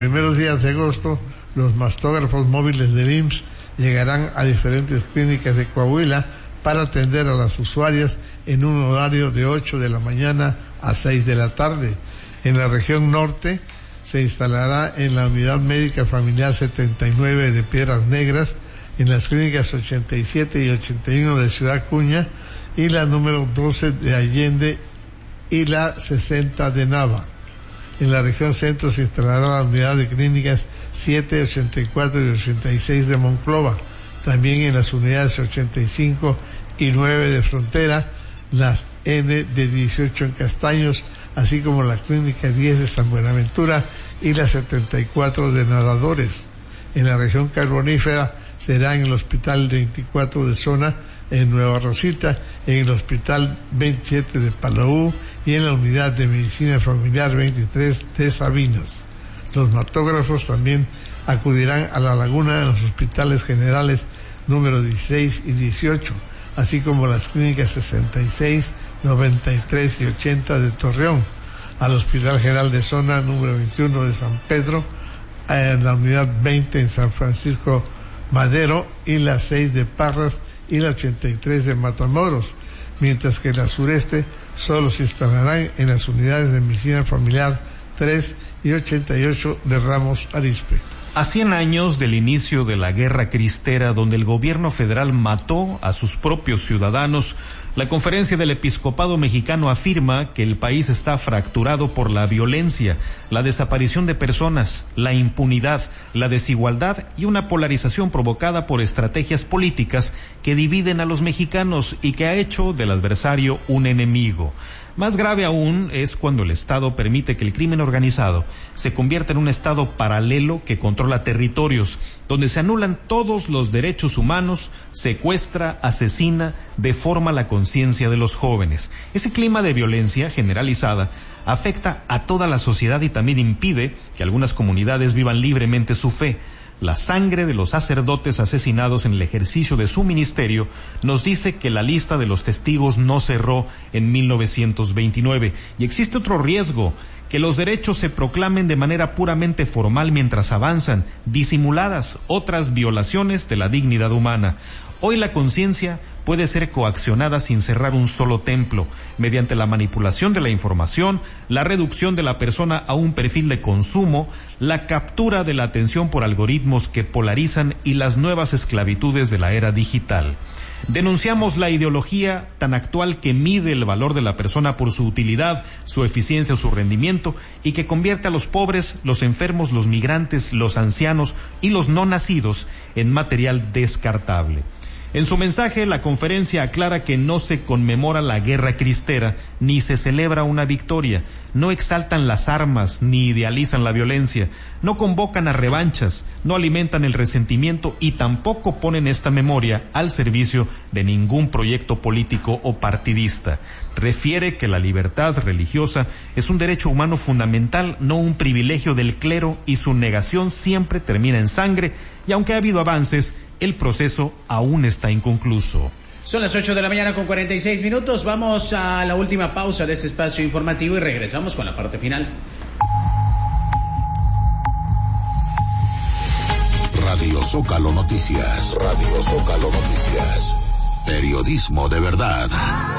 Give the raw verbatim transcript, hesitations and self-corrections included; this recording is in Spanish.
Primeros días de agosto, los mastógrafos móviles del I M S S llegarán a diferentes clínicas de Coahuila para atender a las usuarias en un horario de ocho de la mañana a seis de la tarde. En la región norte se instalará en la Unidad Médica Familiar setenta y nueve de Piedras Negras, en las clínicas ochenta y siete y ochenta y uno de Ciudad Acuña y la número doce de Allende y la sesenta de Nava. En la región centro se instalará la unidad de clínicas siete, ochenta y cuatro y ochenta y seis de Monclova. También en las unidades ochenta y cinco y nueve de Frontera, las N de dieciocho en Castaños, así como la clínica diez de San Buenaventura y la setenta y cuatro de Nadadores. En la región carbonífera será en el Hospital veinticuatro de Zona, en Nueva Rosita, en el Hospital veintisiete de Palau y en la Unidad de Medicina Familiar veintitrés de Sabinas. Los matógrafos también acudirán a La Laguna en los hospitales generales número dieciséis y dieciocho, así como las clínicas sesenta y seis, noventa y tres y ochenta de Torreón, al Hospital General de Zona número veintiuno de San Pedro, en la Unidad veinte en San Francisco Madero y la seis de Parras y la ochenta y tres de Matamoros, mientras que la sureste solo se instalarán en las unidades de medicina familiar tres y ochenta y ocho de Ramos Arizpe. A cien años del inicio de la Guerra Cristera, donde el gobierno federal mató a sus propios ciudadanos, la Conferencia del Episcopado Mexicano afirma que el país está fracturado por la violencia, la desaparición de personas, la impunidad, la desigualdad y una polarización provocada por estrategias políticas que dividen a los mexicanos y que ha hecho del adversario un enemigo. Más grave aún es cuando el Estado permite que el crimen organizado se convierta en un Estado paralelo que controla territorios, donde se anulan todos los derechos humanos, secuestra, asesina, deforma la conciencia de los jóvenes. Ese clima de violencia generalizada afecta a toda la sociedad y también impide que algunas comunidades vivan libremente su fe. La sangre de los sacerdotes asesinados en el ejercicio de su ministerio nos dice que la lista de los testigos no cerró en mil novecientos veintinueve y existe otro riesgo, que los derechos se proclamen de manera puramente formal mientras avanzan, disimuladas otras violaciones de la dignidad humana. Hoy la conciencia puede ser coaccionada sin cerrar un solo templo, mediante la manipulación de la información, la reducción de la persona a un perfil de consumo, la captura de la atención por algoritmos que polarizan y las nuevas esclavitudes de la era digital. Denunciamos la ideología tan actual que mide el valor de la persona por su utilidad, su eficiencia o su rendimiento, y que convierte a los pobres, los enfermos, los migrantes, los ancianos y los no nacidos en material descartable. En su mensaje, la conferencia aclara que no se conmemora la guerra cristera, ni se celebra una victoria, no exaltan las armas, ni idealizan la violencia, no convocan a revanchas, no alimentan el resentimiento y tampoco ponen esta memoria al servicio de ningún proyecto político o partidista. Refiere que la libertad religiosa es un derecho humano fundamental, no un privilegio del clero, y su negación siempre termina en sangre, y aunque ha habido avances, el proceso aún está inconcluso. Son las ocho de la mañana con cuarenta y seis minutos. Vamos a la última pausa de este espacio informativo y regresamos con la parte final. Radio Zócalo Noticias. Radio Zócalo Noticias. Periodismo de verdad.